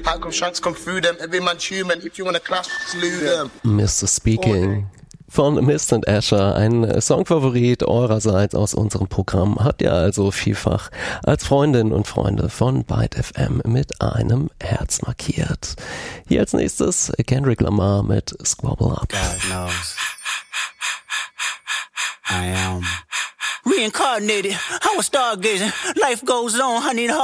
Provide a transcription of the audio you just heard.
How come shanks come through them? Every man's human. If you wanna clash, slew them. Mr. Speaking von Mist & Escher, ein Songfavorit eurerseits aus unserem Programm, habt ihr also vielfach als Freundinnen und Freunde von Byte FM mit einem Herz markiert. Hier als nächstes Kendrick Lamar mit Squabble Up. God knows I am reincarnated. I was stargazing. Life goes on. I need